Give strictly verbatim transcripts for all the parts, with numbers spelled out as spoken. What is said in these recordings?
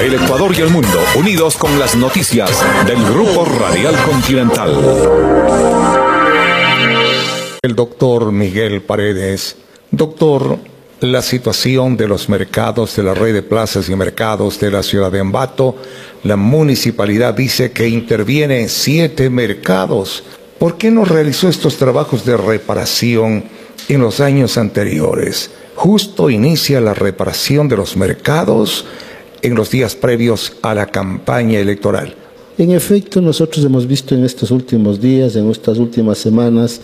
el Ecuador y el mundo, unidos con las noticias del Grupo Radial Continental. El doctor Miguel Paredes. Doctor, la situación de los mercados, de la red de plazas y mercados de la ciudad de Ambato, la municipalidad dice que interviene en siete mercados. ¿Por qué no realizó estos trabajos de reparación en los años anteriores? Justo inicia la reparación de los mercados en los días previos a la campaña electoral. En efecto, nosotros hemos visto en estos últimos días, en estas últimas semanas,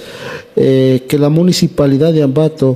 eh, que la municipalidad de Ambato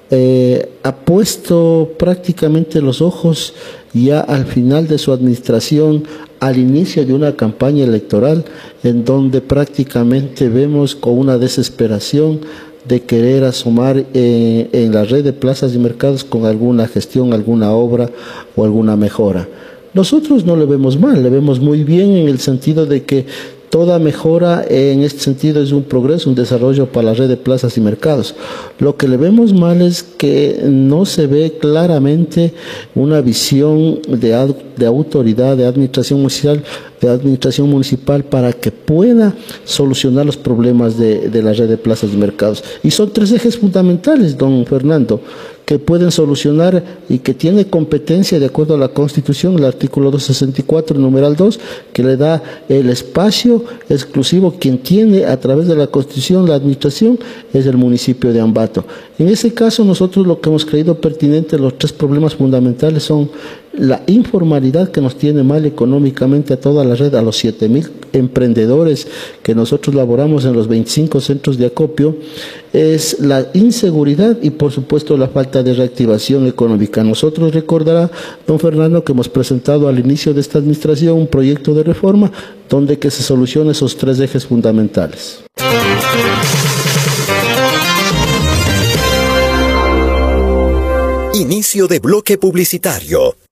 eh, ha puesto prácticamente los ojos ya al final de su administración, al inicio de una campaña electoral, en donde prácticamente vemos con una desesperación de querer asomar eh, en la red de plazas y mercados con alguna gestión, alguna obra o alguna mejora. Nosotros no le vemos mal, le vemos muy bien en el sentido de que toda mejora en este sentido es un progreso, un desarrollo para la red de plazas y mercados. Lo que le vemos mal es que no se ve claramente una visión de, de autoridad, de administración municipal, de administración municipal para que pueda solucionar los problemas de, de la red de plazas y mercados. Y son tres ejes fundamentales, don Fernando, que pueden solucionar y que tiene competencia de acuerdo a la Constitución, el artículo doscientos sesenta y cuatro, numeral dos, que le da el espacio exclusivo. Quien tiene a través de la Constitución la administración es el municipio de Ambato. En ese caso, nosotros lo que hemos creído pertinente, los tres problemas fundamentales son la informalidad que nos tiene mal económicamente a toda la red, a los siete mil emprendedores que nosotros laboramos en los veinticinco centros de acopio, es la inseguridad y por supuesto la falta de reactivación económica. Nosotros recordará, don Fernando, que hemos presentado al inicio de esta administración un proyecto de reforma donde que se solucionen esos tres ejes fundamentales. Inicio de bloque publicitario.